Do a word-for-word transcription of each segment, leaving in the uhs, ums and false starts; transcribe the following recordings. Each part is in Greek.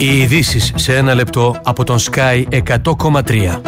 Οι ειδήσεις σε ένα λεπτό από τον Sky εκατό κόμμα τρία.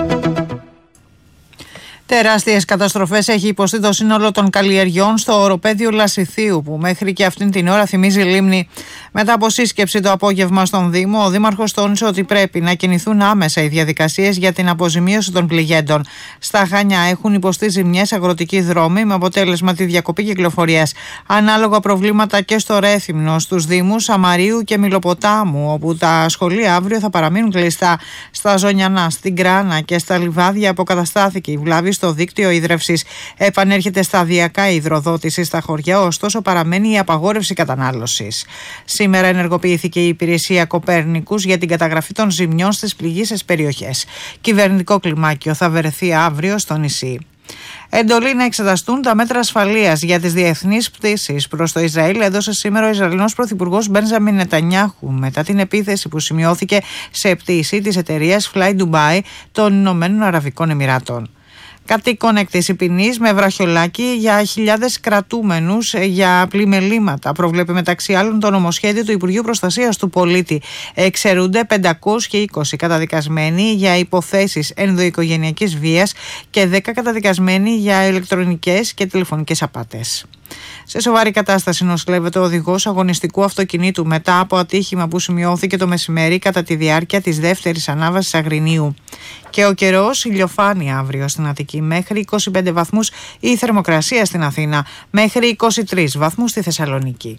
Τεράστιες καταστροφές έχει υποστεί το σύνολο των καλλιεργειών στο οροπέδιο Λασιθίου, που μέχρι και αυτήν την ώρα θυμίζει λίμνη. Μετά από σύσκεψη το απόγευμα στον Δήμο, ο Δήμαρχος τόνισε ότι πρέπει να κινηθούν άμεσα οι διαδικασίες για την αποζημίωση των πληγέντων. Στα Χανιά έχουν υποστεί ζημιές αγροτικοί δρόμοι, με αποτέλεσμα τη διακοπή κυκλοφορίας. Ανάλογα προβλήματα και στο Ρέθυμνο, στους Δήμους Αμαρίου και Μιλοποτάμου, όπου τα σχολεία αύριο θα παραμείνουν κλειστά. Στα Ζωνιανά, στην Κράνα και στα Λιβάδια αποκαταστάθηκε η βλάβη στο δίκτυο ίδρευσης. Επανέρχεται σταδιακά η υδροδότηση στα χωριά, ωστόσο παραμένει η απαγόρευση κατανάλωσης. Σήμερα ενεργοποιήθηκε η υπηρεσία Κοπέρνικους για την καταγραφή των ζημιών στις πληγείσες περιοχές. Κυβερνητικό κλιμάκιο θα βρεθεί αύριο στο νησί. Εντολή να εξεταστούν τα μέτρα ασφαλείας για τις διεθνείς πτήσεις προς το Ισραήλ έδωσε σήμερα ο Ισραηλινός Πρωθυπουργός Μπένζαμιν Νετανιάχου μετά την επίθεση που σημειώθηκε σε πτήση της εταιρείας Fly Dubai των Ηνωμένων Αραβικών Εμιράτων. Κατοίκον εκτίσει ποινής με βραχιολάκι για χιλιάδες κρατούμενους για πλημελήματα. Προβλέπει μεταξύ άλλων το νομοσχέδιο του Υπουργείου Προστασίας του Πολίτη. Εξαιρούνται πεντακόσιοι είκοσι καταδικασμένοι για υποθέσεις ενδοοικογενειακής βίας και δέκα καταδικασμένοι για ηλεκτρονικές και τηλεφωνικές απάτες. Σε σοβαρή κατάσταση νοσηλεύεται ο οδηγός αγωνιστικού αυτοκινήτου μετά από ατύχημα που σημειώθηκε το μεσημέρι κατά τη διάρκεια της δεύτερης ανάβασης Αγρινίου. Και ο καιρός, ηλιοφάνεια αύριο στην Αττική, μέχρι είκοσι πέντε βαθμούς η θερμοκρασία στην Αθήνα, μέχρι είκοσι τρεις βαθμούς στη Θεσσαλονίκη.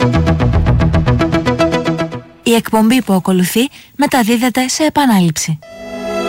Η εκπομπή που ακολουθεί μεταδίδεται σε επανάληψη.